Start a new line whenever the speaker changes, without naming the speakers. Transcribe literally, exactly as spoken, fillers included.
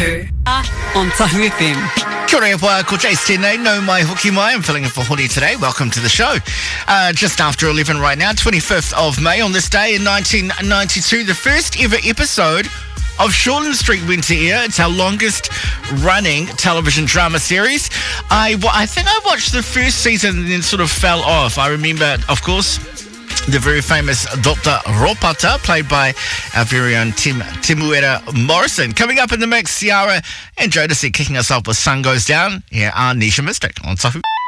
Tahu. On Tahu F M.
Kia ora e wā, ko Jace tēnei, no mai hoki mai. I'm filling in for Hori today. Welcome to the show. Uh, just after eleven right now, twenty-fifth of May, on this day in nineteen ninety-two, the first ever episode of Shortland Street went to air. It's our longest running television drama series. I, I think I watched the first season and then sort of fell off. I remember, of course, the very famous Doctor Ropata, played by our very own Tim Timuera Morrison. Coming up in the mix, Ciara and Jodeci kicking us off with Sun Goes Down. Here are Nisha Mystic on Tahu.